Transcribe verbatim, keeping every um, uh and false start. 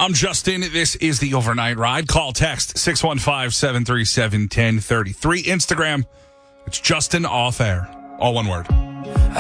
I'm Justin. This is the Overnight Ride. Call, text six one five, seven three seven, one zero three three. Instagram, it's Justin Off Air. All one word.